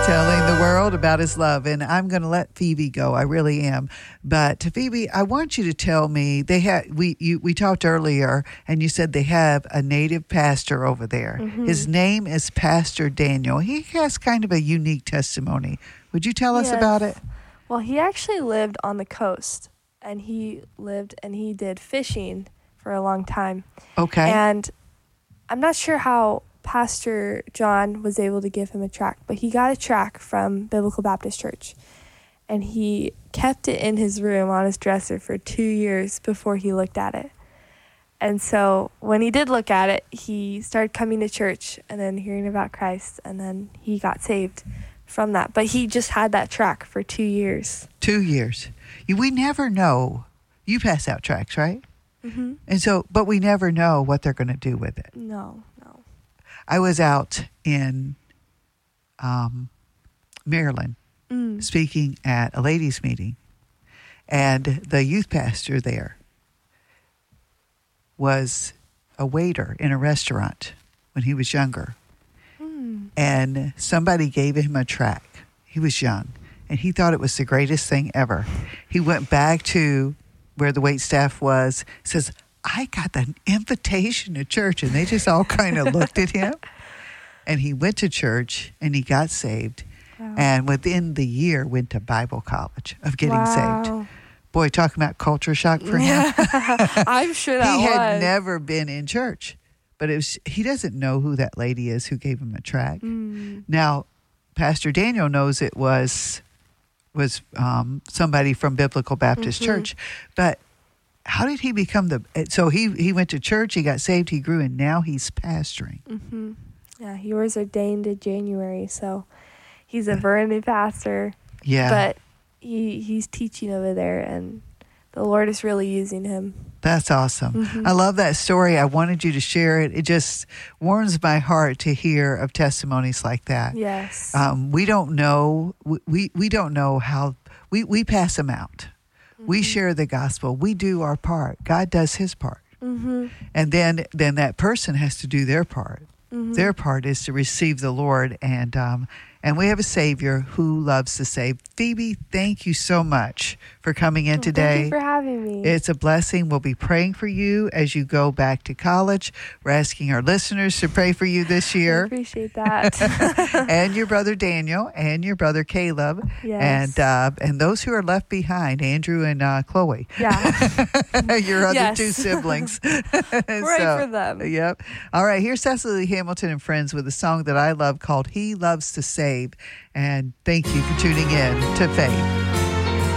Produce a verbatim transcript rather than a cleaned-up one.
telling the world about his love. And I'm going to let Phoebe go. I really am. But Phoebe, I want you to tell me, they had we you, we talked earlier, and you said they have a native pastor over there. Mm-hmm. His name is Pastor Daniel. He has kind of a unique testimony. Would you tell us yes. about it? Well, he actually lived on the coast, and he lived and he did fishing for a long time. Okay. And I'm not sure how Pastor John was able to give him a tract, but he got a tract from Biblical Baptist Church, and he kept it in his room on his dresser for two years before he looked at it. And so when he did look at it, he started coming to church and then hearing about Christ, and then he got saved from that. But he just had that tract for two years. Two years. We never know. You pass out tracts, right? Mm-hmm. And so, but we never know what they're going to do with it. No, no. I was out in um, Maryland mm. speaking at a ladies' meeting, and the youth pastor there was a waiter in a restaurant when he was younger. Mm. And somebody gave him a tract. He was young, and he thought it was the greatest thing ever. He went back to where the wait staff was, says, I got an invitation to church. And they just all kind of looked at him. And he went to church, and he got saved. Wow. And within the year, went to Bible college of getting wow. saved. Boy, talking about culture shock for him. I'm sure that he was. had never been in church. But it was, he doesn't know who that lady is who gave him a tract. Mm. Now, Pastor Daniel knows it was... was um, somebody from Biblical Baptist mm-hmm. Church. But how did he become the... So he, he went to church, he got saved, he grew, and now he's pastoring. Mm-hmm. Yeah, he was ordained in January, so he's a brand pastor. Yeah. But he he's teaching over there, and the Lord is really using him. That's awesome. Mm-hmm. I love that story. I wanted you to share it. It just warms my heart to hear of testimonies like that. Yes. Um, we don't know. We, we don't know how. We, we pass them out. Mm-hmm. We share the gospel. We do our part. God does his part. Mm-hmm. And then, then that person has to do their part. Mm-hmm. Their part is to receive the Lord, and um, and we have a Savior who loves to save. Phoebe, thank you so much for coming in today. Thank you for having me. It's a blessing. We'll be praying for you as you go back to college. We're asking our listeners to pray for you this year. I appreciate that. And your brother Daniel and your brother Caleb. Yes. And uh, and those who are left behind, Andrew and uh, Chloe. Yeah. Your other yes. two siblings. Pray so, for them. Yep. All right. Here's Cecily Hamilton and Friends with a song that I love called He Loves to Save. And thank you for tuning in to Faith.